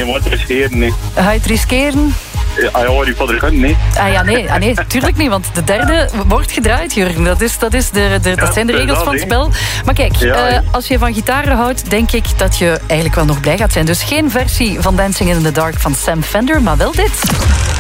moet het riskeren, nee. Ga je het riskeren? Ja, die van de gun, nee. Nee, tuurlijk niet, want de derde wordt gedraaid, Jurgen. Dat zijn de regels van het spel. Maar kijk, als je van gitaren houdt, denk ik dat je eigenlijk wel nog blij gaat zijn. Dus geen versie van Dancing in the Dark van Sam Fender, maar wel dit.